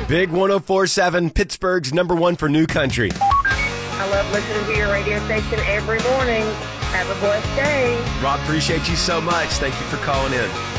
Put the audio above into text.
Big 104.7, Pittsburgh's number one for new country. I love listening to your radio station every morning. Have a blessed day. Rob, appreciate you so much. Thank you for calling in.